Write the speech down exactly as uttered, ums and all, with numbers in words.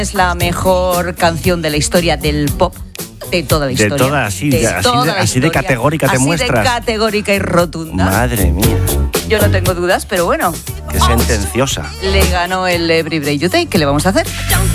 Es la mejor canción de la historia del pop, de toda la historia. De toda, así de, de, así toda de, la así de historia. categórica te así muestras. Así de categórica y rotunda. Madre mía. Yo no tengo dudas, pero bueno. Qué sentenciosa. Le ganó el Every Breath You Take. ¿Qué le vamos a hacer?